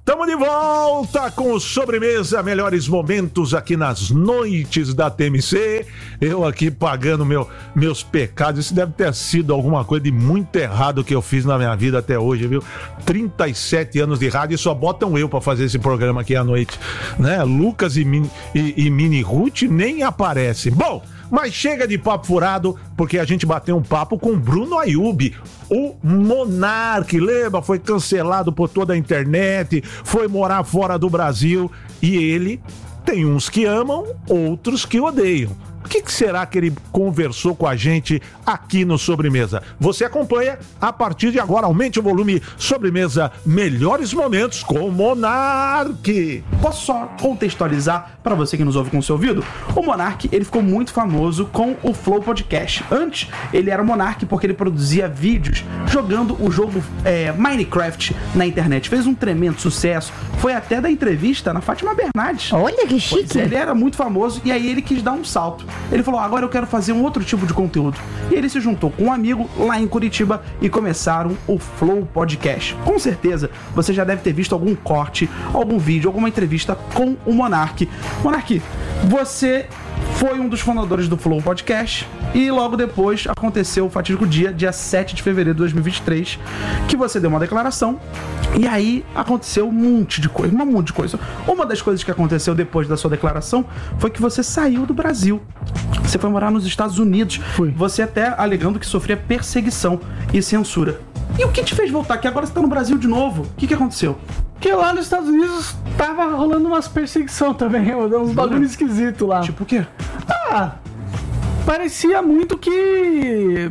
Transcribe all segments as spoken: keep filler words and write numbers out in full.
Estamos de volta com o Sobremesa, melhores momentos aqui nas noites da T M C. Eu aqui pagando meu, meus pecados. Isso deve ter sido alguma coisa de muito errado que eu fiz na minha vida até hoje, viu? trinta e sete anos de rádio e só botam eu pra fazer esse programa aqui à noite, né? Lucas e, Min, e, e Mini Ruth nem aparecem. Bom, mas chega de papo furado, porque a gente bateu um papo com Bruno Ayub, o Monark, lembra? Foi cancelado por toda a internet, foi morar fora do Brasil e ele tem uns que amam, outros que odeiam. O que, que será que ele conversou com a gente aqui no Sobremesa? Você acompanha a partir de agora. Aumente o volume. Sobremesa, melhores momentos com o Monark. Posso só contextualizar para você que nos ouve com o seu ouvido? O Monark, ele ficou muito famoso com o Flow Podcast. Antes, ele era Monark porque ele produzia vídeos jogando o jogo é, Minecraft na internet. Fez um tremendo sucesso. Foi até da entrevista na Fátima Bernardes. Olha que chique. Pois é, ele era muito famoso e aí ele quis dar um salto. Ele falou, agora eu quero fazer um outro tipo de conteúdo. E ele se juntou com um amigo lá em Curitiba e começaram o Flow Podcast. Com certeza, você já deve ter visto algum corte, algum vídeo, alguma entrevista com o Monark. Monark, você foi um dos fundadores do Flow Podcast e logo depois aconteceu o fatídico dia, dia sete de fevereiro de dois mil e vinte e três, que você deu uma declaração e aí aconteceu um monte de coisa, um monte de coisa. Uma das coisas que aconteceu depois da sua declaração foi que você saiu do Brasil. Você foi morar nos Estados Unidos. Fui. Você até alegando que sofria perseguição e censura. E o que te fez voltar? Que agora você tá no Brasil de novo. O que que aconteceu? Porque lá nos Estados Unidos tava rolando umas perseguição também, uns bagulho esquisito lá. Tipo o quê? Ah, parecia muito que...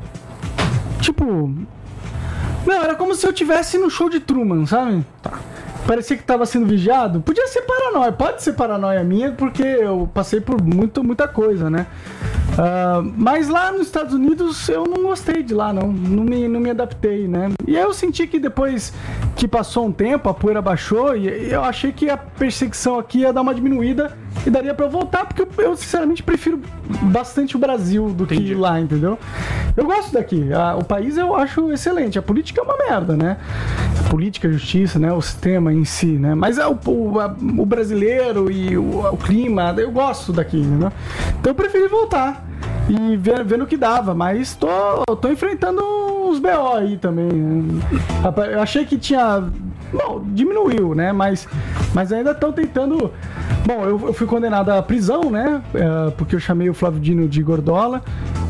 Tipo... Não, era como se eu tivesse no show de Truman, sabe? Tá. Parecia que tava sendo vigiado. Podia ser paranoia, pode ser paranoia minha, porque eu passei por muito, muita coisa, né? Uh, mas lá nos Estados Unidos eu não gostei de lá, não. Não me, não me adaptei, né? E aí eu senti que depois que passou um tempo, a poeira baixou e eu achei que a perseguição aqui ia dar uma diminuída e daria pra eu voltar, porque eu, eu sinceramente prefiro bastante o Brasil do Entendi. que lá, entendeu? Eu gosto daqui. A, o país eu acho excelente. A política é uma merda, né? A política, a justiça, né? O sistema em si, né? Mas é o, o, a, o brasileiro e o, o clima, eu gosto daqui, né? Então eu preferi voltar e ver, vendo o que dava, mas tô, tô enfrentando uns B O aí também, né? Eu achei que tinha... Bom, diminuiu, né? Mas, mas ainda estão tentando... Bom, eu, eu fui condenado à prisão, né? É, porque eu chamei o Flávio Dino de gordola.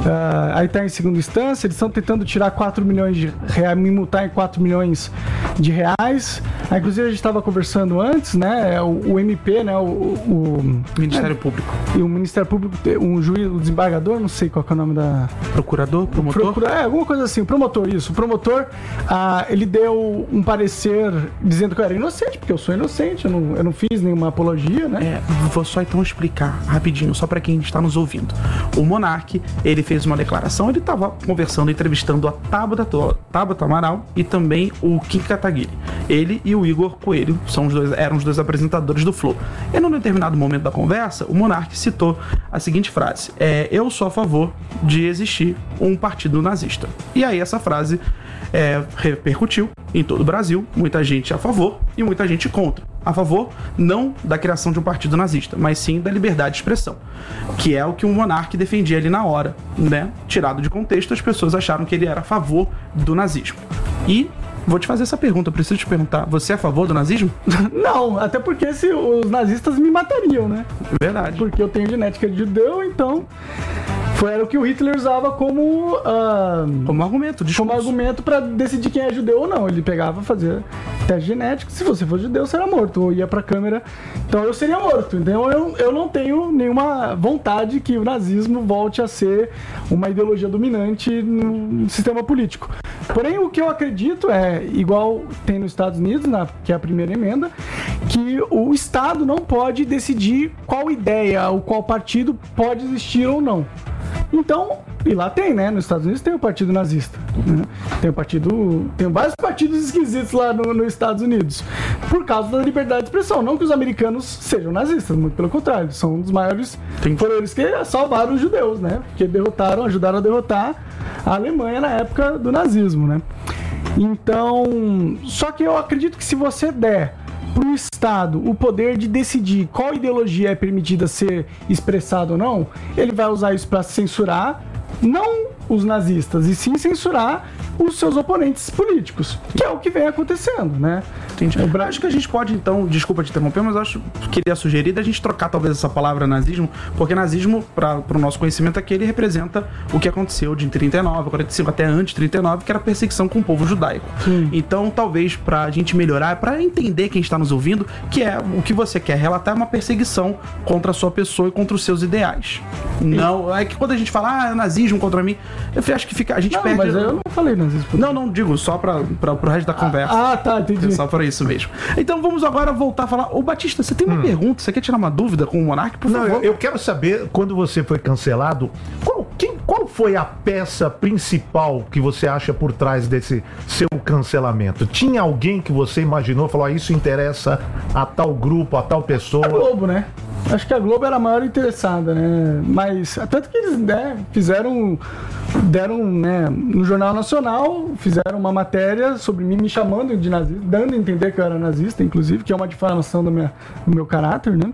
É, aí tá em segunda instância. Eles estão tentando tirar quatro milhões de reais, me multar em quatro milhões de reais. Aí, inclusive, a gente estava conversando antes, né? O, o M P, né? O, o Ministério é, Público. E o Ministério Público, um juiz, o desembargador, não sei qual que é o nome da... Procurador? Promotor? Procura, é, alguma coisa assim, o promotor, isso. O promotor, ah, ele deu um parecer dizendo que eu era inocente, porque eu sou inocente, eu não, eu não fiz nenhuma apologia, né? É, vou só então explicar rapidinho, só pra quem está nos ouvindo. O Monark, ele fez uma declaração, ele estava conversando, entrevistando a Tabata, Tabata Amaral e também o Kim Kataguiri. Ele e o Igor Coelho são os dois, eram os dois apresentadores do Flow. E num determinado momento da conversa, o Monark citou a seguinte frase: é, eu sou a favor de existir um partido nazista. E aí essa frase é, repercutiu em todo o Brasil, muita gente a favor e muita gente contra. A favor, não da criação de um partido nazista, mas sim da liberdade de expressão, que é o que o Monark defendia ali na hora, né? Tirado de contexto, as pessoas acharam que ele era a favor do nazismo. E vou te fazer essa pergunta, eu preciso te perguntar, você é a favor do nazismo? Não, até porque se os nazistas me matariam, né? Verdade. Porque eu tenho genética de judeu, então... Foi era o que o Hitler usava como... Uh, como argumento, Como argumento pra decidir quem é judeu ou não. Ele pegava, fazia teste genético. Se você for judeu, você era morto. Ou ia pra câmera. Então eu seria morto. Então eu, eu não tenho nenhuma vontade que o nazismo volte a ser uma ideologia dominante no sistema político. Porém, o que eu acredito é, igual tem nos Estados Unidos, na, que é a primeira emenda, que o Estado não pode decidir qual ideia ou qual partido pode existir ou não. Então, e lá tem, né? Nos Estados Unidos tem o partido nazista, né? Tem o partido... Tem vários partidos esquisitos lá no, nos Estados Unidos. Por causa da liberdade de expressão. Não que os americanos sejam nazistas, muito pelo contrário. São um dos maiores... Tem. Foram eles que salvaram os judeus, né? Porque derrotaram, ajudaram a derrotar a Alemanha na época do nazismo, né? Então... Só que eu acredito que se você der pro Estado o poder de decidir qual ideologia é permitida ser expressada ou não, ele vai usar isso para censurar não os nazistas, e sim censurar os seus oponentes políticos, que é o que vem acontecendo, né? Entendi. Eu acho que a gente pode, então, desculpa te interromper, mas eu acho que queria sugerir da gente trocar talvez essa palavra nazismo, porque nazismo, para o nosso conhecimento aqui, ele representa o que aconteceu de trinta e nove, quarenta e cinco até antes de trinta e nove, que era a perseguição com o povo judaico. Sim. Então, talvez para a gente melhorar, para entender quem está nos ouvindo, que é o que você quer relatar, uma perseguição contra a sua pessoa e contra os seus ideais. Não, é que quando a gente fala, ah, nazismo contra mim, eu acho que fica, a gente não, perde... mas eu não falei nazismo. Não, não, digo, só para o resto da conversa. Ah, tá, entendi. Só para isso mesmo. Então vamos agora voltar a falar. Ô Batista, você tem uma hum. pergunta? Você quer tirar uma dúvida com o Monark, por não, favor? Eu, eu quero saber, quando você foi cancelado, qual, quem, qual foi a peça principal que você acha por trás desse seu cancelamento? Tinha alguém que você imaginou, falou, ah, isso interessa a tal grupo, a tal pessoa? A Globo, né? Acho que a Globo era a maior interessada, né? Mas, tanto que eles, né, fizeram, deram, né, no Jornal Nacional, fizeram uma matéria sobre mim, me chamando de nazista, dando a entender que eu era nazista, inclusive, que é uma difamação do meu, do meu caráter, né?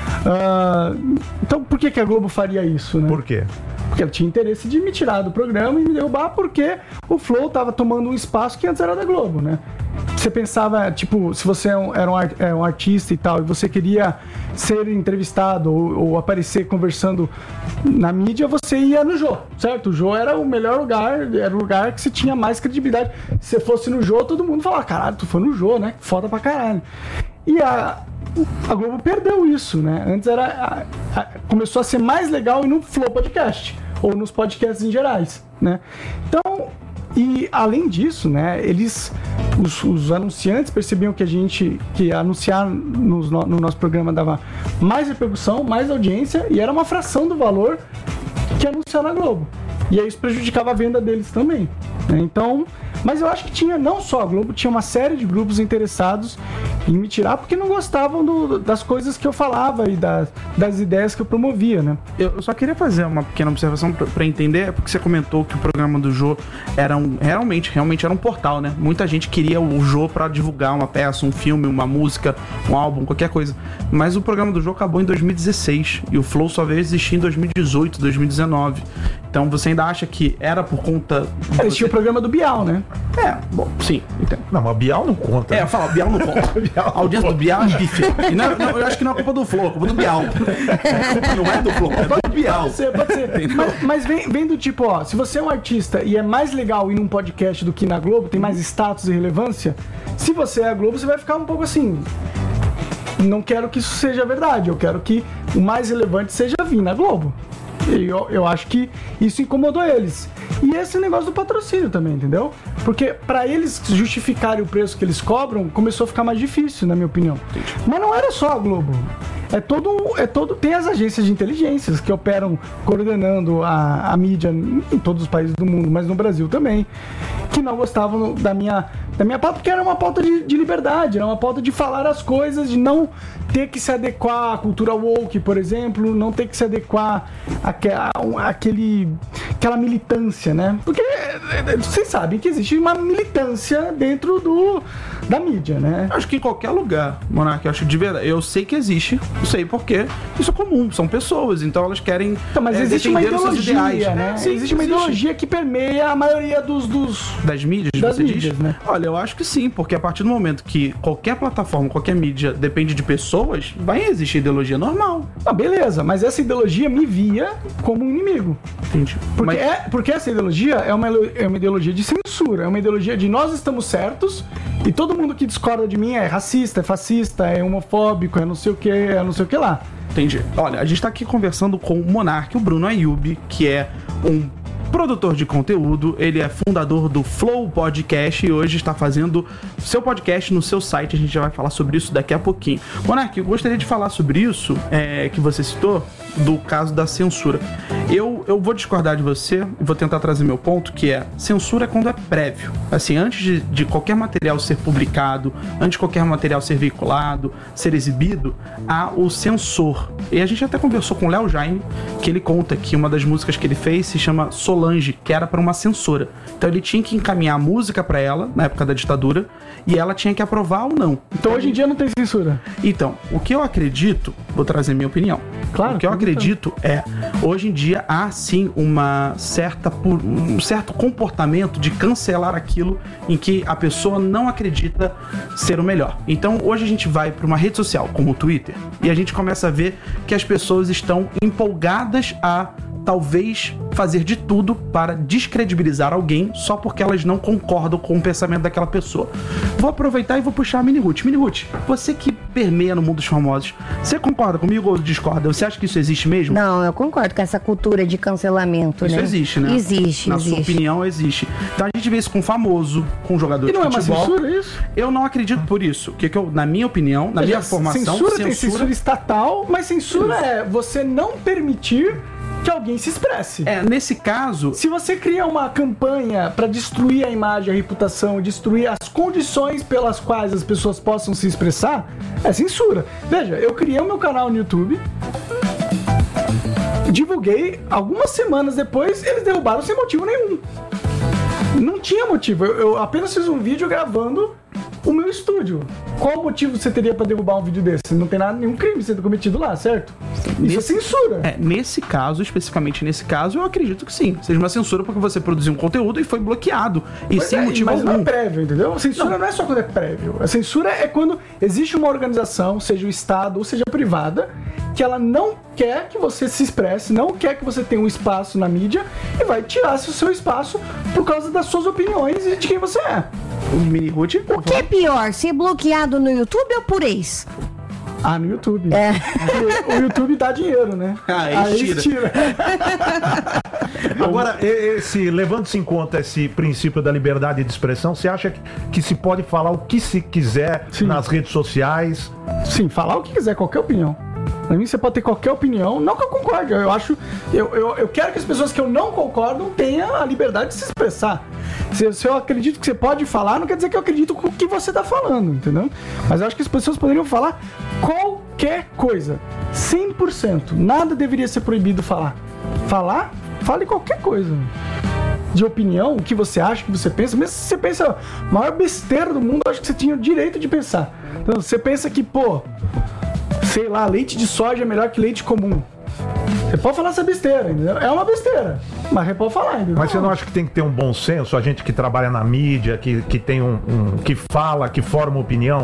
Uh, então, por que que a Globo faria isso, né? Por quê? Porque ela tinha interesse de me tirar do programa e me derrubar, porque o Flow estava tomando um espaço que antes era da Globo, né? Você pensava, tipo, se você era um, era um artista e tal, e você queria ser entrevistado ou, ou aparecer conversando na mídia, você ia no Jô, certo? O Jô era o melhor lugar, era o lugar que você tinha mais credibilidade. Se você fosse no Jô, todo mundo falava, caralho, tu foi no Jô, né? Foda pra caralho. E a, a Globo perdeu isso, né? Antes era a, a, começou a ser mais legal ir no Flow Podcast, ou nos podcasts em gerais, né? Então... E além disso, né, eles, os, os anunciantes percebiam que a gente, que anunciar nos, no nosso programa dava mais repercussão, mais audiência, e era uma fração do valor que anunciar na Globo. E aí isso prejudicava a venda deles também, né? Então, mas eu acho que tinha, não só a Globo, tinha uma série de grupos interessados em me tirar porque não gostavam do, das coisas que eu falava e das, das ideias que eu promovia, né? Eu só queria fazer uma pequena observação para entender, porque você comentou que o programa do Jô era um, realmente, realmente era um portal, né? Muita gente queria o Jô para divulgar uma peça, um filme, uma música, um álbum, qualquer coisa. Mas o programa do Jô acabou em dois mil e dezesseis e o Flow só veio existir em dois mil e dezoito, dois mil e dezenove. Então você ainda acha que era por conta... É, existia o programa do Bial, né? É, bom, sim. Entendo. Não, mas Bial não conta. É, eu falo, Bial não conta. A audiência do Bial é bife. E não, não, eu acho que não é culpa do Flow, é culpa do Bial. A culpa não é do Flow, é do Bial. Pode ser, pode ser. Mas, mas vem, vem do tipo, ó, se você é um artista e é mais legal ir num podcast do que na Globo, tem mais status e relevância, se você é a Globo, você vai ficar um pouco assim... Não quero que isso seja verdade, eu quero que o mais relevante seja vir na Globo. Eu, eu acho que isso incomodou eles. E esse negócio do patrocínio também, entendeu? Porque pra eles justificarem o preço que eles cobram, começou a ficar mais difícil, na minha opinião. Entendi. Mas não era só a Globo. É todo, é todo, tem as agências de inteligências que operam coordenando a, a mídia em todos os países do mundo, mas no Brasil também, que não gostavam da minha, da minha pauta, porque era uma pauta de, de liberdade, era uma pauta de falar as coisas, de não ter que se adequar à cultura woke, por exemplo, não ter que se adequar àquela, àquele, àquela militância, né? Porque vocês sabem que existe uma militância dentro do, da mídia, né? Acho que em qualquer lugar, Monark, eu acho de verdade, eu sei que existe, não sei porquê, isso é comum, são pessoas, então elas querem então, mas é, existe uma ideologia, ideais, né? Sim, existe uma existe. ideologia que permeia a maioria dos... dos das mídias, das você mídias, diz? Né? Olha, eu acho que sim, porque a partir do momento que qualquer plataforma, qualquer mídia depende de pessoas, vai existir ideologia normal. Ah, beleza, mas essa ideologia me via como um inimigo. Entendi. Porque, mas... é, porque essa ideologia é uma, é uma ideologia de censura, é uma ideologia de nós estamos certos e todo mundo que discorda de mim é racista, é fascista, é homofóbico, é não sei o que, é não sei o que lá. Entendi. Olha, a gente tá aqui conversando com o Monark, o Bruno Ayub, que é um produtor de conteúdo, ele é fundador do Flow Podcast e hoje está fazendo seu podcast no seu site, a gente já vai falar sobre isso daqui a pouquinho. Monark, eu gostaria de falar sobre isso, é, que você citou, do caso da censura. Eu, eu vou discordar de você e vou tentar trazer meu ponto, que é, censura é quando é prévio. Assim, antes de, de qualquer material ser publicado, antes de qualquer material ser veiculado, ser exibido, há o censor. E a gente até conversou com o Léo Jaime, que ele conta que uma das músicas que ele fez se chama Solange, que era para uma censora. Então ele tinha que encaminhar a música para ela, na época da ditadura, e ela tinha que aprovar ou não. Então hoje em dia não tem censura. Então, o que eu acredito, vou trazer minha opinião. Claro. O que eu acredito é, hoje em dia há sim uma certa, um certo comportamento de cancelar aquilo em que a pessoa não acredita ser o melhor. Então hoje a gente vai para uma rede social como o Twitter e a gente começa a ver que as pessoas estão empolgadas a talvez fazer de tudo para descredibilizar alguém só porque elas não concordam com o pensamento daquela pessoa. Vou aproveitar e vou puxar a Mini Ruth. Mini Ruth, você que permeia no mundo dos famosos, você concorda comigo ou discorda? Você acha que isso existe mesmo? Não, eu concordo com essa cultura de cancelamento, isso né? existe, né? Existe, Na existe. sua opinião, existe. Então a gente vê isso com famoso, com jogador E de não é uma futebol. censura isso? Eu não acredito por isso. Que que eu, na minha opinião, na minha formação, Censura tem censura estatal, mas censura Isso. é você não permitir que alguém se expresse. É, nesse caso, Se você cria uma campanha para destruir a imagem, a reputação, destruir as condições pelas quais as pessoas possam se expressar, é censura. Veja, eu criei o meu canal no YouTube, divulguei, algumas semanas depois eles derrubaram sem motivo nenhum. Não tinha motivo, eu, eu apenas fiz um vídeo gravando o meu estúdio. Qual motivo você teria para derrubar um vídeo desse? Não tem nada, nenhum crime sendo cometido lá, certo? Isso nesse- é censura. é, nesse caso, especificamente nesse caso, eu acredito que sim. Seja uma censura porque você produziu um conteúdo e foi bloqueado. E Pois sem é, motivo mas não algum. é prévio, entendeu? A censura não. é só quando é prévio. A censura é quando existe uma organização, seja o Estado ou seja privada, que ela não quer que você se expresse, não quer que você tenha um espaço na mídia e vai tirar o seu espaço por causa das suas opiniões e de quem você é. Mini Ruth, O que é pior, ser bloqueado no YouTube ou por ex? Ah, no YouTube. É. Porque o YouTube dá dinheiro, né? Ah, aí eles tira. Agora, e- esse, levando-se em conta esse princípio da liberdade de expressão, você acha que, que se pode falar o que se quiser Sim. nas redes sociais? Sim, falar o que quiser, qualquer opinião. Pra mim, você pode ter qualquer opinião, não que eu concorde. Eu acho. Eu, eu, eu quero que as pessoas que eu não concordo tenham a liberdade de se expressar. Se, se eu acredito que você pode falar, não quer dizer que eu acredito com o que você tá falando, entendeu? Mas eu acho que as pessoas poderiam falar qualquer coisa. cem por cento. Nada deveria ser proibido falar. Falar, fale qualquer coisa. De opinião, o que você acha, o que você pensa. Mesmo se você pensa a maior besteira do mundo, eu acho que você tinha o direito de pensar. Então, você pensa que, pô, sei lá, leite de soja é melhor que leite comum. Você pode falar essa besteira, entendeu? É uma besteira, mas você pode falar, entendeu? Mas você não acha que tem que ter um bom senso, a gente que trabalha na mídia, que, que tem um, um- que fala, que forma opinião?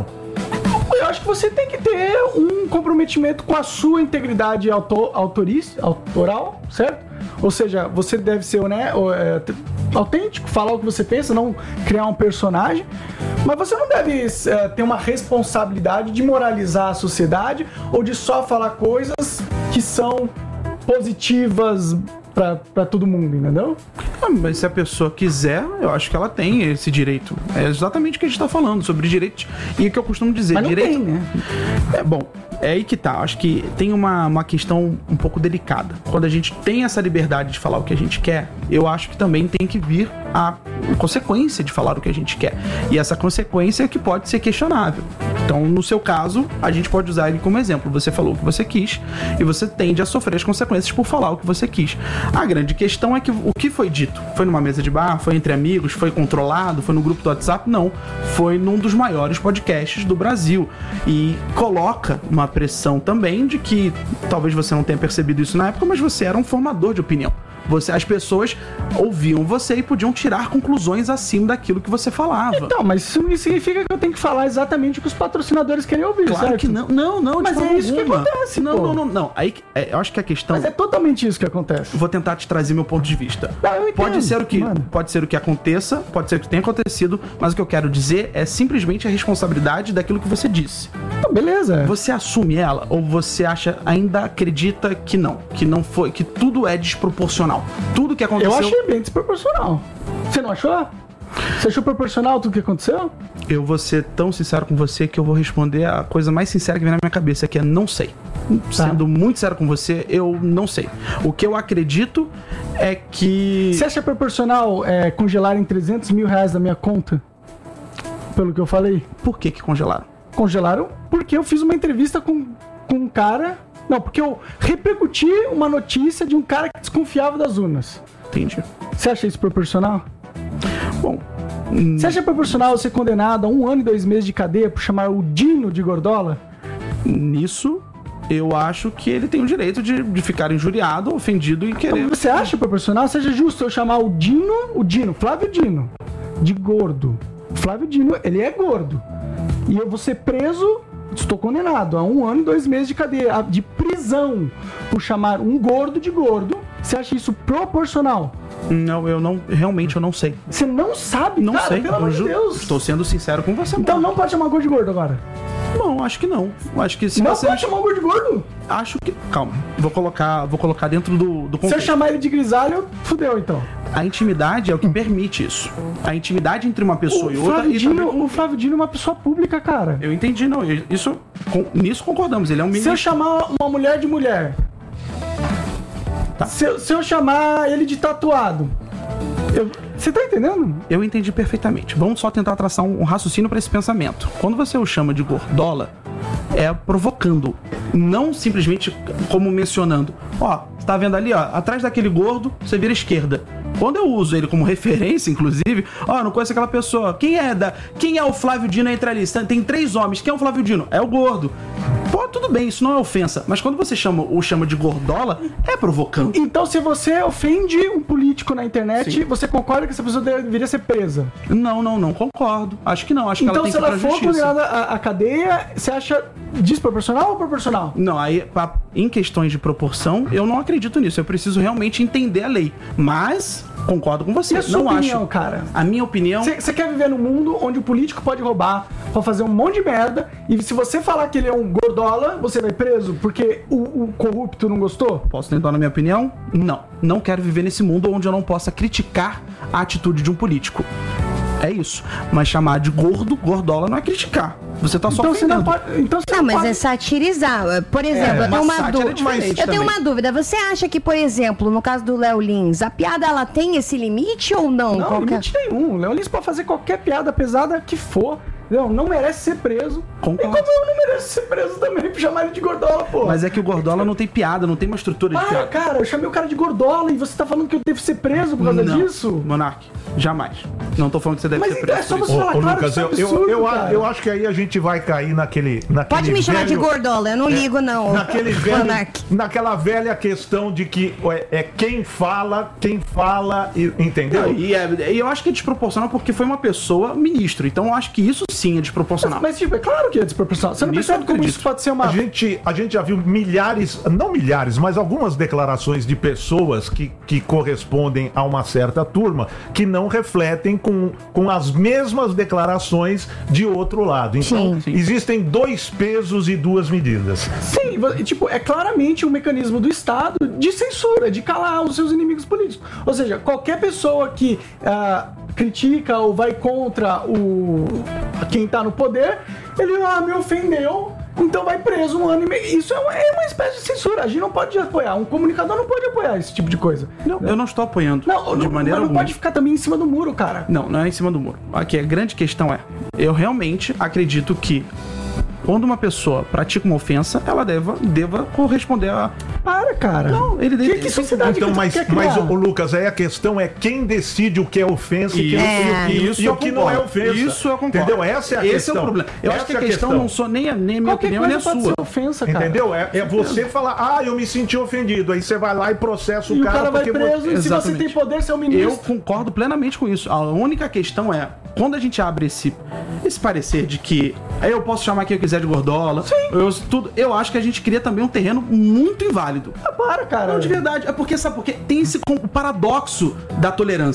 Eu acho que você tem que ter um comprometimento com a sua integridade auto, autoriz, autoral, certo? Ou seja, você deve ser né, o- é, t- autêntico, falar o que você pensa, não criar um personagem. Mas você não deve é, ter uma responsabilidade de moralizar a sociedade ou de só falar coisas que são positivas pra, pra todo mundo, entendeu? Ah, mas se a pessoa quiser, eu acho que ela tem esse direito. É exatamente o que a gente tá falando, sobre direito. E o que eu costumo dizer, Mas não direito. tem, né? É bom, é aí que tá. Acho que tem uma, uma questão um pouco delicada. Quando a gente tem essa liberdade de falar o que a gente quer, eu acho que também tem que vir a consequência de falar o que a gente quer. E essa consequência é que pode ser questionável. Então, no seu caso, a gente pode usar ele como exemplo. Você falou o que você quis e você tende a sofrer as consequências por falar o que você quis. A grande questão é que o que foi dito? Foi numa mesa de bar? Foi entre amigos? Foi controlado? Foi no grupo do WhatsApp? Não. Foi num dos maiores podcasts do Brasil. E coloca uma pressão também de que talvez você não tenha percebido isso na época, mas você era um formador de opinião. Você, as pessoas ouviam você e podiam tirar conclusões acima daquilo que você falava. Então, mas isso não significa que eu tenho que falar exatamente o que os patrocinadores querem ouvir, Claro certo? que não, não, não. de Mas forma é isso que alguma. acontece, Não, pô. não, não, não. Aí, que- é, eu acho que a questão. Mas é totalmente isso que acontece. Vou tentar te trazer meu ponto de vista. Não, eu entendo, pode ser o que mano. pode ser o que aconteça, pode ser o que tenha acontecido, mas o que eu quero dizer é simplesmente a responsabilidade daquilo que você disse. Então, beleza. Você assume ela ou você acha, ainda acredita que não, que não foi, que tudo é desproporcional. Tudo que aconteceu. Eu achei bem desproporcional. Você não achou? Você achou proporcional tudo que aconteceu? Eu vou ser tão sincero com você que eu vou responder a coisa mais sincera que vem na minha cabeça, que é não sei. Sendo muito sério com você, eu não sei. O que eu acredito é que... Você acha proporcional é, congelarem trezentos mil reais da minha conta? Pelo que eu falei? Por que que congelaram? Congelaram porque eu fiz uma entrevista com, com um cara... Não, porque eu repercuti uma notícia de um cara que desconfiava das urnas. Entendi. Você acha isso proporcional? Bom... Você acha proporcional ser condenado a um ano e dois meses de cadeia por chamar o Dino de Gordola? Nisso... eu acho que ele tem o direito de, de ficar injuriado, ofendido e querer... Então, você acha proporcional? Seja justo eu chamar o Dino, o Dino, Flávio Dino, de gordo. Flávio Dino, ele é gordo. E eu vou ser preso, estou condenado a um ano e dois meses de cadeia, de prisão, por chamar um gordo de gordo. Você acha isso proporcional? Não, eu não, realmente eu não sei. Você não sabe? Não Cara, sei, pelo amor de ju- Deus. Estou sendo sincero com você. Então não pode chamar gordo de gordo agora. Não, acho que não. Acho que se Não você... pode chamar o gordo de gordo? Acho que... Calma, vou colocar, vou colocar dentro do, do Se eu contexto. chamar ele de grisalho, fudeu então. A intimidade é o que permite isso. A intimidade entre uma pessoa O e outra... Flávio, E Dino, também... o Flávio Dino é uma pessoa pública, cara. Eu entendi, não. eu- Isso, com- nisso concordamos. Ele é um Se eu ministro. chamar uma mulher de mulher, Tá. se, eu, se eu chamar ele de tatuado, eu- você tá entendendo? Eu entendi perfeitamente. Vamos só tentar traçar um, um raciocínio para esse pensamento. Quando você o chama de gordola, é provocando, não simplesmente como mencionando. Ó, você tá vendo ali, ó, atrás daquele gordo, você vira esquerda. Quando eu uso ele como referência, inclusive, ó, não conheço aquela pessoa. Quem é da, quem é o Flávio Dino entre ali? Tem três homens. Quem é o Flávio Dino? É o gordo. Pô, tudo bem, isso não é ofensa. Mas quando você chama, o chama de gordola, é provocando. Então, se você ofende um político na internet, Sim. você concorda que essa pessoa deveria ser presa? Não, não, não concordo. Acho que não. Acho que Então, ela tem se que ir ela pra for justiça. condenada à, à cadeia, você acha desproporcional ou proporcional? Não, aí pa- em questões de proporção, eu não acredito nisso. Eu preciso realmente entender a lei. Mas concordo com você. E a sua não opinião, acho. cara? A minha opinião. Você quer viver num mundo onde o político pode roubar, pode fazer um monte de merda, e se você falar que ele é um gordola, você vai preso porque o, o corrupto não gostou? Posso tentar na minha opinião? Não. Não quero viver nesse mundo onde eu não possa criticar a atitude de um político. É isso. Mas chamar de gordo, gordola, não é criticar. Você tá só Então você não ofendendo. pode. Então você Não, não mas pode. é satirizar. Por exemplo, eu tenho uma uma sátira dúvida. diferente Eu tenho também. uma dúvida. Você acha que, por exemplo, no caso do Léo Lins, a piada ela tem esse limite ou não? Não, Qual que é? limite nenhum. O Léo Lins pode fazer qualquer piada pesada que for. Não, não merece ser preso. Concordo. E como eu não mereço ser preso também por chamar ele de gordola, pô. Mas é que o gordola não tem piada, não tem uma estrutura de Para, piada. cara, eu chamei o cara de gordola e você tá falando que eu devo ser preso por causa Não, disso? Monark, jamais. Não tô falando que você deve Mas ser então preso é só por você isso. Ô, falar, ô, claro, Lucas, isso é eu, eu, absurdo, eu, cara. eu acho que aí a gente vai cair naquele. naquele Pode me chamar de velho- gordola, eu não ligo, não. Naquele velho, Monark. naquela velha questão de que é, é quem fala, quem fala, e- entendeu? E, é- e eu acho que é desproporcional porque foi uma pessoa ministro. Então eu acho que isso sim é desproporcional. Mas, tipo, é claro que é desproporcional. Você não Nisso eu percebe como acredito. isso pode ser uma... A gente, a gente já viu milhares, não milhares, mas algumas declarações de pessoas que, que correspondem a uma certa turma que não refletem com, com as mesmas declarações de outro lado. Então, Sim. Sim. existem dois pesos e duas medidas. Sim, vo- tipo, é claramente um mecanismo do Estado de censura, de calar os seus inimigos políticos. Ou seja, qualquer pessoa que ah, critica ou vai contra o quem tá no poder, ele ah, me ofendeu, então vai preso um ano e meio. Isso é uma, é uma espécie de censura. A gente não pode apoiar. Um comunicador não pode apoiar esse tipo de coisa. Não, eu não estou apoiando Não, de não, maneira mas não alguma. pode ficar também em cima do muro, cara. Não, não é em cima do muro. Aqui a grande questão é, eu realmente acredito que quando uma pessoa pratica uma ofensa, ela deva, deva corresponder a... Para, cara. Não, ele que, deve- que sociedade Então, que tu mas, quer mas criar? o Lucas, aí a questão é quem decide o que é ofensa e, quem- É. e, e, Isso e eu o que não é concordo. ofensa. Isso eu concordo. Entendeu? Essa é a Esse questão. é o problema. Eu Essa acho que a é questão, não sou nem a nem a minha Qualquer opinião, nem a coisa pode sua. ser ofensa, cara. Entendeu? É, é você falar, ah, eu me senti ofendido. Aí você vai lá e processa o E o cara, cara vai porque preso, e se você Exatamente. tem poder, você é o Eu ministro. concordo plenamente com isso. A única questão é, quando a gente abre esse, esse parecer de que aí eu posso chamar quem eu quiser de gordola, eu, tudo, eu acho que a gente cria também um terreno muito inválido. Ah, para, cara. Não, de verdade. É porque, sabe por quê? Tem esse com- o paradoxo da tolerância.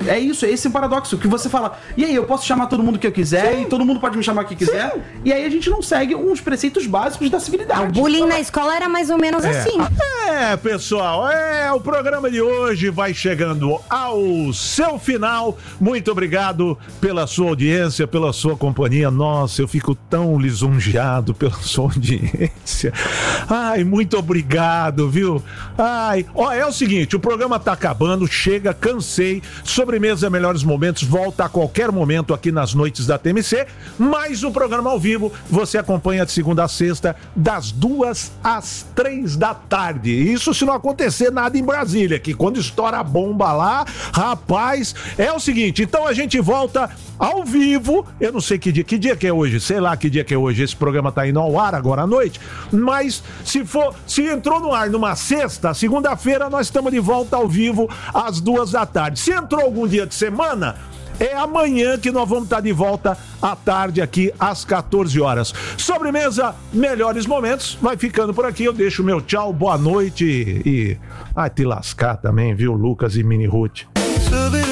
É isso, é esse o paradoxo, que você fala, e aí, eu posso chamar todo mundo que eu quiser, Sim. e todo mundo pode me chamar que quiser, Sim. e aí a gente não segue uns preceitos básicos da civilidade. O bullying na escola era mais ou menos é. assim. É, pessoal, é, o programa de hoje vai chegando ao seu final. Muito obrigado pela sua audiência, pela sua companhia. Nossa, eu fico tão lisonjeado pela sua audiência. Ai, muito obrigado, viu? Ai, ó, é o seguinte, o programa tá acabando, chega, cansei. Sobremesa Melhores Momentos volta a qualquer momento aqui nas noites da T M C, mas o programa ao vivo você acompanha de segunda a sexta, das duas às três da tarde. Isso se não acontecer nada em Brasília, que quando estoura a bomba lá, rapaz, é o seguinte, então a gente volta ao vivo, eu não sei que dia, que dia que é hoje, sei lá que dia que é hoje, esse programa tá indo ao ar agora à noite, mas se for, se entrou no ar numa sexta, segunda-feira nós estamos de volta ao vivo às duas da tarde. Se entrou algum dia de semana, é amanhã que nós vamos estar de volta à tarde aqui às quatorze horas. Sobremesa Melhores Momentos vai ficando por aqui. Eu deixo meu tchau, boa noite e... Ai, te lascar também, viu, Lucas e Mini Ruth?